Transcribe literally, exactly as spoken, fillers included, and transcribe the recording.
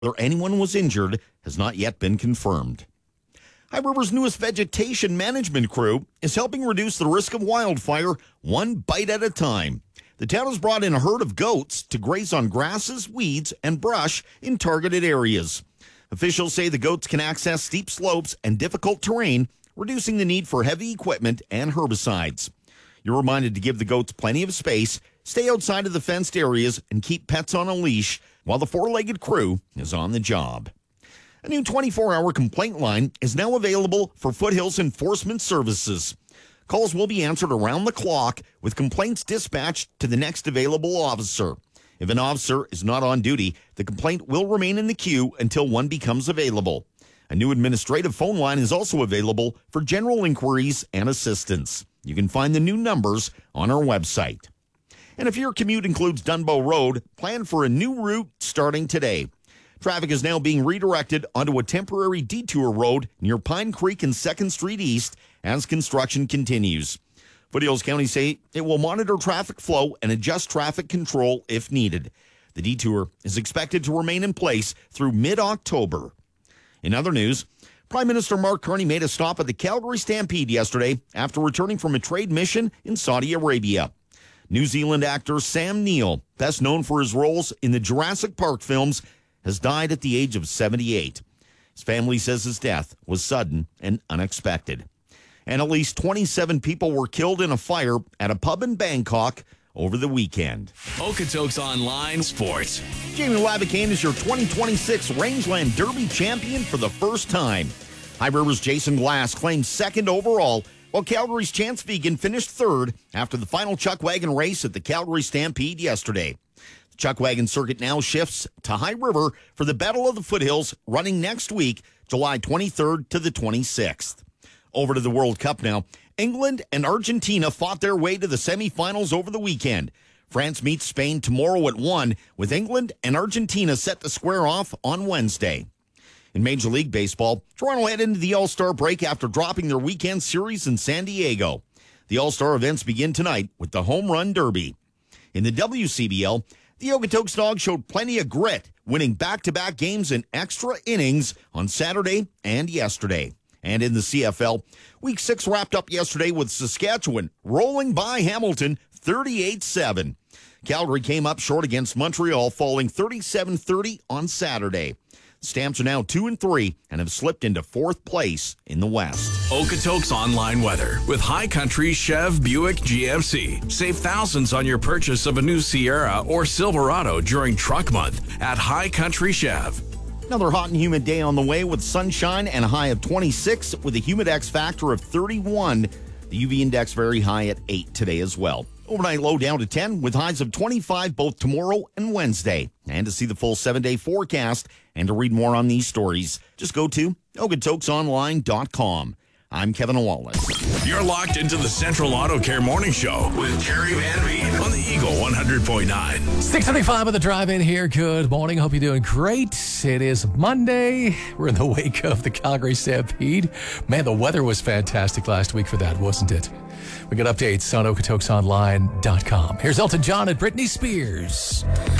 Whether anyone was injured has not yet been confirmed. High River's newest vegetation management crew is helping reduce the risk of wildfire one bite at a time. The town has brought in a herd of goats to graze on grasses, weeds, and brush in targeted areas. Officials say the goats can access steep slopes and difficult terrain, reducing the need for heavy equipment and herbicides. You're reminded to give the goats plenty of space, stay outside of the fenced areas, and keep pets on a leash while the four-legged crew is on the job. A new twenty-four hour complaint line is now available for Foothills Enforcement Services. Calls will be answered around the clock with complaints dispatched to the next available officer. If an officer is not on duty, the complaint will remain in the queue until one becomes available. A new administrative phone line is also available for general inquiries and assistance. You can find the new numbers on our website. And if your commute includes Dunbow Road, plan for a new route starting today. Traffic is now being redirected onto a temporary detour road near Pine Creek and second Street East as construction continues. Foothills County say it will monitor traffic flow and adjust traffic control if needed. The detour is expected to remain in place through mid-October. In other news, Prime Minister Mark Carney made a stop at the Calgary Stampede yesterday after returning from a trade mission in Saudi Arabia. New Zealand actor Sam Neill, best known for his roles in the Jurassic Park films, has died at the age of seventy-eight. His family says his death was sudden and unexpected. And at least twenty-seven people were killed in a fire at a pub in Bangkok over the weekend. Okotoks Online Sports. Jamie Labicane is your twenty twenty-six Rangeland Derby champion for the first time. High River's Jason Glass claimed second overall, while Calgary's Chance Vegan finished third after the final chuck wagon race at the Calgary Stampede yesterday. The chuck wagon circuit now shifts to High River for the Battle of the Foothills, running next week, July twenty-third to the twenty-sixth. Over to the World Cup now. England and Argentina fought their way to the semifinals over the weekend. France meets Spain tomorrow at one, with England and Argentina set to square off on Wednesday. In Major League Baseball, Toronto head into the All-Star break after dropping their weekend series in San Diego. The All-Star events begin tonight with the Home Run Derby. In the W C B L, the Okotoks Dogs showed plenty of grit, winning back-to-back games in extra innings on Saturday and yesterday. And in the C F L, Week six wrapped up yesterday with Saskatchewan rolling by Hamilton thirty-eight seven. Calgary came up short against Montreal, falling thirty-seven thirty on Saturday. Stamps are now two and three and have slipped into fourth place in the West. Okotoks Online Weather with High Country Chev Buick G M C. Save thousands on your purchase of a new Sierra or Silverado during Truck Month at High Country Chev. Another hot and humid day on the way with sunshine and a high of twenty-six with a humidex factor of thirty-one. The U V index very high at eight today as well. Overnight low down to ten with highs of twenty-five both tomorrow and Wednesday. And to see the full seven-day forecast and to read more on these stories, just go to Okotoks Online dot com. I'm Kevin Wallace. You're locked into the Central Auto Care Morning Show with Terry Van Veen on the Eagle one hundred point nine. six seventy-five on the drive-in here. Good morning. Hope you're doing great. It is Monday. We're in the wake of the Calgary Stampede. Man, the weather was fantastic last week for that, wasn't it? We got updates on Okotoks Online dot com. Here's Elton John and Britney Spears.